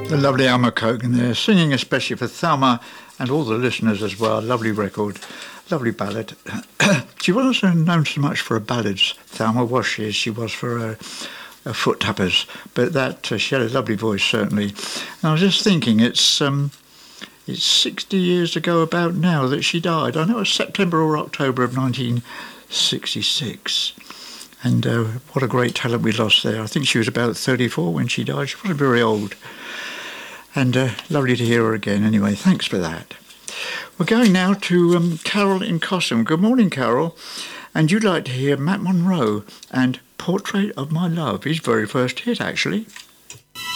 The lovely Alma Cogan there, singing especially for Thelma and all the listeners as well. Lovely record, lovely ballad. She wasn't known so much for her ballads, Thelma, was she? She was for her foot tappers, but that she had a lovely voice, certainly. And I was just thinking, it's 60 years ago about now that she died. I know it was September or October of 1966. And what a great talent we lost there. I think she was about 34 when she died. She wasn't very old. And lovely to hear her again. Anyway, thanks for that. We're going now to Carol in Cosham. Good morning, Carol. And you'd like to hear Matt Monro and Portrait of My Love, his very first hit, actually.